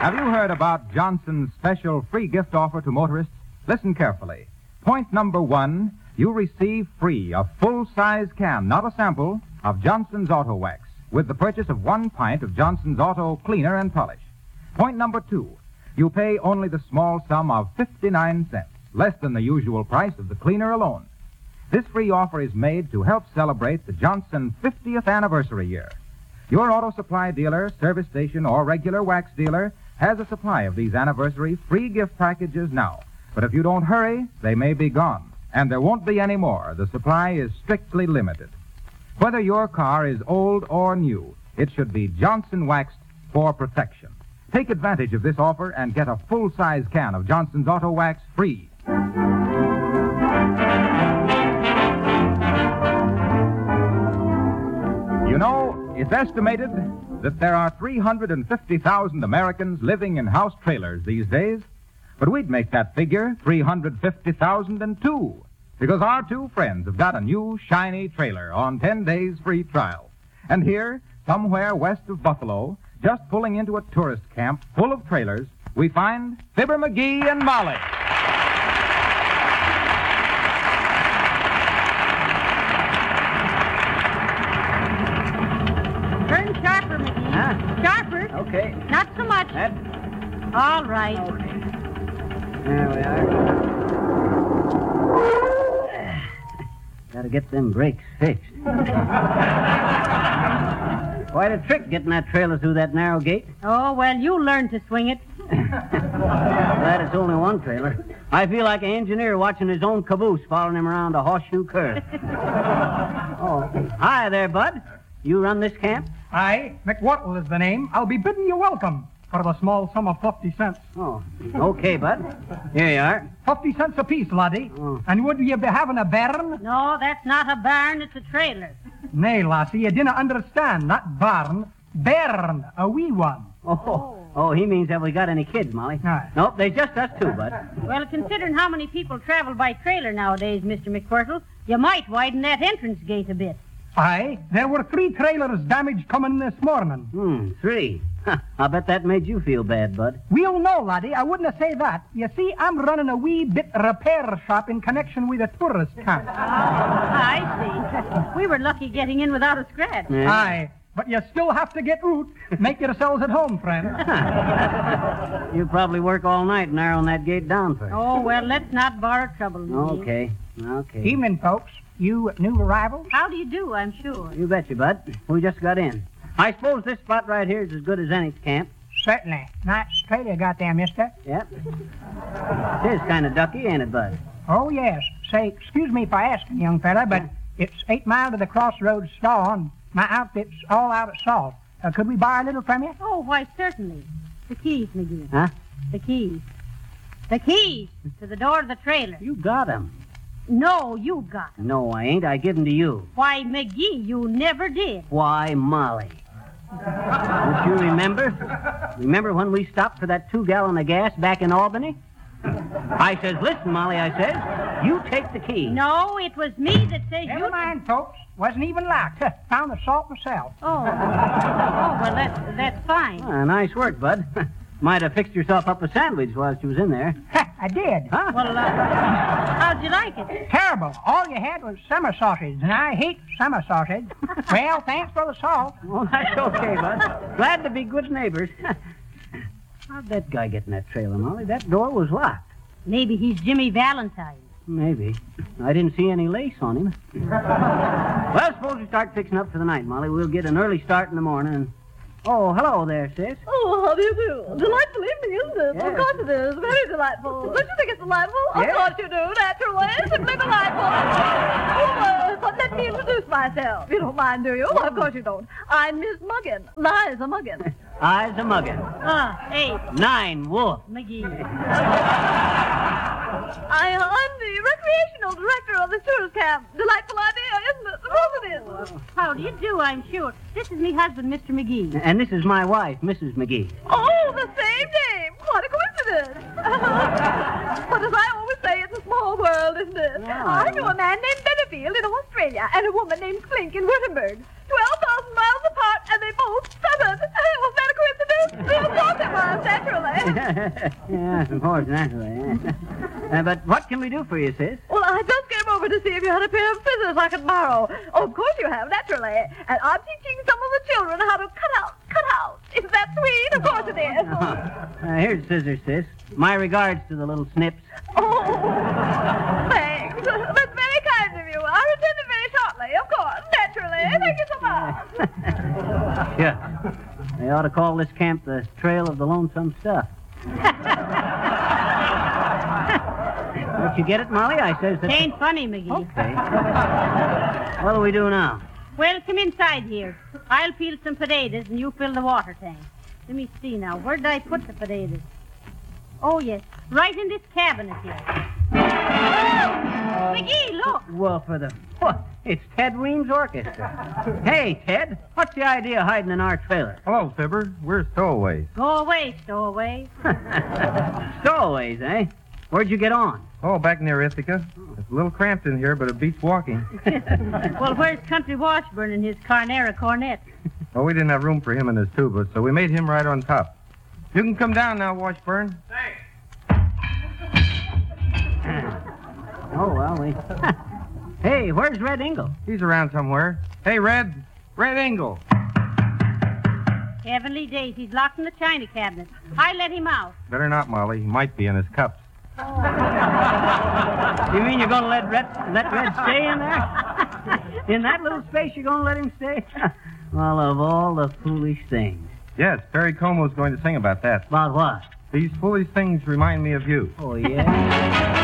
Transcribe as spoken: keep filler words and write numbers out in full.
Have you heard about Johnson's special free gift offer to motorists? Listen carefully. Point number one, you receive free a full-size can, not a sample, of Johnson's Auto Wax with the purchase of one pint of Johnson's Auto Cleaner and Polish. Point number two, you pay only the small sum of fifty-nine cents, less than the usual price of the cleaner alone. This free offer is made to help celebrate the Johnson fiftieth anniversary year. Your auto supply dealer, service station, or regular wax dealer has a supply of these anniversary free gift packages now. But if you don't hurry, they may be gone. And there won't be any more. The supply is strictly limited. Whether your car is old or new, it should be Johnson waxed for protection. Take advantage of this offer and get a full-size can of Johnson's Auto Wax free. You know, it's estimated that there are three hundred fifty thousand Americans living in house trailers these days. But we'd make that figure three hundred fifty thousand two, because our two friends have got a new, shiny trailer on ten days free trial. And here, somewhere west of Buffalo, just pulling into a tourist camp full of trailers, we find Fibber McGee and Molly. Turn sharper, McGee. Huh? Sharper. Okay. Not so much. That? All right. Okay. There we are. Gotta get them brakes fixed. Quite a trick getting that trailer through that narrow gate. Oh, well, you learn to swing it. Glad it's only one trailer. I feel like an engineer watching his own caboose following him around a horseshoe curve. Oh, hi there, Bud. You run this camp? Aye, McWhortle is the name. I'll be bidding you welcome for the small sum of fifty cents. Oh, okay, Bud. Here you are. Fifty cents apiece, laddie. Oh. And would you be having a barn? No, that's not a barn, it's a trailer. Nay, lassie, you didn't understand. Not barn, barn, a wee one. Oh, oh, he means have we got any kids, Molly? Aye. Nope, there's just us two, Bud. Well, considering how many people travel by trailer nowadays, Mister McWhirtle, you might widen that entrance gate a bit. Aye, there were three trailers damaged coming this morning. Hmm, three. Huh, I bet that made you feel bad, Bud. We'll know, laddie. I wouldn't say that. You see, I'm running a wee bit repair shop in connection with a tourist camp. Oh, I see. We were lucky getting in without a scratch. Yeah. Aye, but you still have to get root. Make yourselves at home, friend. You probably work all night narrowing that gate down first. Oh, well, let's not borrow trouble, McGee. Okay, okay. Evening, folks. You new arrivals? How do you do, I'm sure? You betcha, Bud. We just got in. I suppose this spot right here is as good as any camp. Certainly. Nice trailer you got there, mister. Yep. It is kind of ducky, ain't it, Bud? Oh, yes. Say, excuse me for asking, young fella, but it's eight mile to the crossroads store, and my outfit's all out of salt. Uh, could we borrow a little from you? Oh, why, certainly. The keys, McGee. Huh? The keys. The keys to the door of the trailer. You got 'em. No, you got 'em. No, I ain't. I give 'em to you. Why, McGee, you never did. Why, Molly. Don't you remember? Remember when we stopped for that two gallon of gas back in Albany? I says, listen, Molly, I says, you take the key. No, it was me that says Never you... mind, folks. Wasn't even locked. Found the salt myself. Oh. Oh, well, that's, that's fine. Ah, nice work, Bud. Might have fixed yourself up a sandwich while she was in there. I did. Huh? Well, uh, how'd you like it? Terrible. All you had was summer sausage, and I hate summer sausage. Well, thanks for the salt. Well, that's okay, Bud. Glad to be good neighbors. How'd that guy get in that trailer, Molly? That door was locked. Maybe he's Jimmy Valentine. Maybe. I didn't see any lace on him. Well, suppose we start fixing up for the night, Molly. We'll get an early start in the morning. And... Oh, hello there, sis. Oh, how do you do? Delightful evening, isn't it? Yes. Of course it is. Very delightful. Don't you think it's delightful? Yes. Of course you do. Naturally. Simply delightful. Oh, uh, but let me introduce myself. You don't mind, do you? Well, of course you don't. I'm Miss Muggin. Liza Muggin. Eyes a muggin. Ah, hey, Nine wolf. McGee. I, I'm the recreational director of the tourist camp. Delightful idea, isn't it? Of course it is. How do you do, I'm sure. This is me husband, Mister McGee. And this is my wife, Missus McGee. Oh, the same name. What a coincidence. But as I always say, it's a small world, isn't it? Yeah. I knew a man named Benefield in Australia and a woman named Clink in Württemberg. Twelve thousand miles apart, and they both stuttered. Was that a coincidence? Of course it was, naturally. Yeah, of course, naturally. Yeah. Uh, but what can we do for you, sis? Well, I just came over to see if you had a pair of scissors I could borrow. Oh, of course you have, naturally. And I'm teaching some of the children how to cut out, cut out. Isn't that sweet? Of course it is. Uh, here's scissors, sis. My regards to the little snips. Oh, thanks. That's very kind of you. I'll return it very shortly, of course, naturally. Thank you so much. Yeah. They ought to call this camp the Trail of the Lonesome Stuff. Don't you get it, Molly? I says that... Ain't funny, McGee. Okay. What do we do now? Well, come inside here. I'll peel some potatoes and you fill the water tank. Let me see now. Where did I put the potatoes? Oh, yes. Right in this cabinet here. McGee, look. Well, for the... What? It's Ted Weems' orchestra. Hey, Ted, what's the idea of hiding in our trailer? Hello, Fibber. We're stowaways. Go away, stowaway. Stowaways, eh? Where'd you get on? Oh, back near Ithaca. It's a little cramped in here, but it beats walking. Well, where's Country Washburn and his Carnera cornet? Oh, we didn't have room for him in his tuba, so we made him right on top. You can come down now, Washburn. Thanks. Oh, well, we... Hey, where's Red Ingle? He's around somewhere. Hey, Red. Red Ingle. Heavenly days, he's locked in the china cabinet. I let him out. Better not, Molly. He might be in his cups. You mean you're going to let Red, let Red stay in there? In that little space, you're going to let him stay? Well, of all the foolish things. Yes, Perry Como's going to sing about that. About what? These foolish things remind me of you. Oh, yeah?